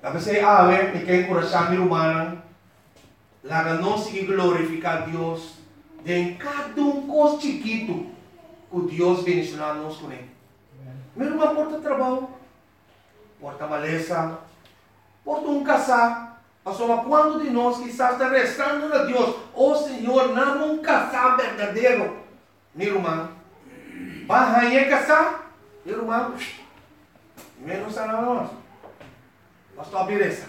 Tapos ay awe, may kay kurasyan ni Romana, laga não sige glorificar Deus, de cada coisa chiquito, que Deus bendicionar-nos com ele. Meu irmão, porta trabalho, porta maleza, porta casar. Mas quando de nós que está rezando a Deus, oh Senhor, não casar verdadeiro, meu irmão, vai casar, meu irmão, menos a nós. Mas tu abriresa.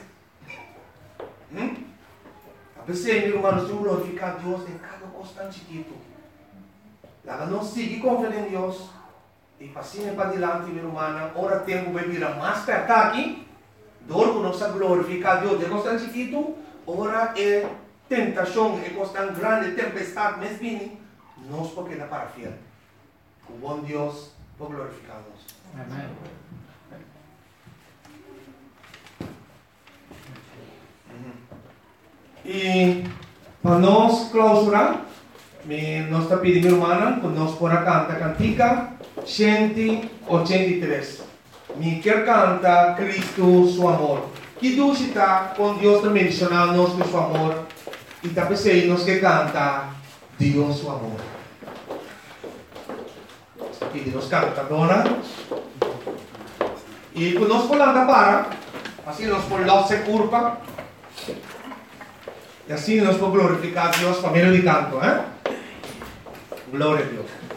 A pessoa, meu irmão, nós temos que glorificar Deus em cada coisa tão chiquito. Lá não sigue confiando em Deus. E passinho para adiante, meu irmão, ora tempo vai virar mais perto aqui. Dor que nós glorificar Deus. É coisa tão chiquito, ora é tentação, é coisa tão grande, tempestade, mas vini. Nós porque dá para fiel. O bom Deus vai glorificar nós. Amém. E para nós clausurar, nós está pedindo, irmã, que nós por cantar cantica 183. Me quer cantar Cristo, seu amor. Que Deus está com Deus também mencionando-nos com seu amor. E está pensando nós que canta Deus, seu amor. E nós canta, dona. E quando nós falamos para, assim nós falamos se curva. E assim nós podemos glorificar a Deus por meio de canto, Glória a Deus.